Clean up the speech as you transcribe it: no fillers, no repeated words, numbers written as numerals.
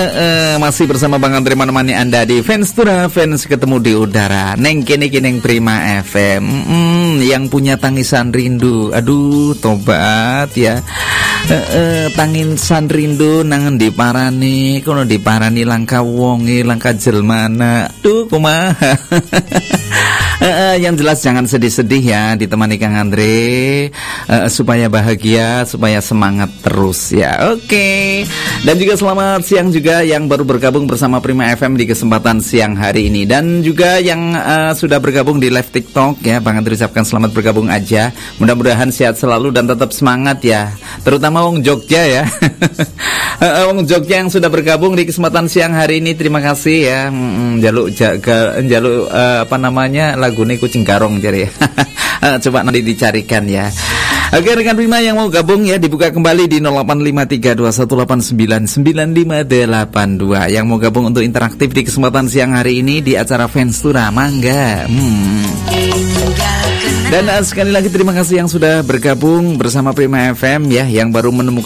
Masih bersama Bang Andre menemani Anda di Fans Tura, Fans ketemu di udara. Neng kene neng Prima FM. Yang punya tangisan rindu, aduh tobat ya. Tangisan rindu nangen diparani, kono diparani langka wonge, langka jelmana. Duh kumaha. Yang jelas jangan sedih-sedih ya, ditemani Kang Andre supaya bahagia, supaya semangat terus ya. Oke. Dan juga selamat siang juga yang baru bergabung bersama Prima FM di kesempatan siang hari ini. Dan juga yang sudah bergabung di live TikTok ya, Bang Andre ucapkan selamat bergabung aja. Mudah-mudahan sehat selalu dan tetap semangat ya. Terutama wong Jogja ya. Wong Jogja yang sudah bergabung di kesempatan siang hari ini, terima kasih ya. Jaluk apa namanya, lagune Kucing Garong jadi. Coba nanti dicarikan ya. Oke rekan Prima yang mau gabung ya, dibuka kembali di 085321899582. Yang mau gabung untuk interaktif di kesempatan siang hari ini di acara Fans Tura, mangga. Dan sekali lagi terima kasih yang sudah bergabung bersama Prima FM ya, yang baru menemukan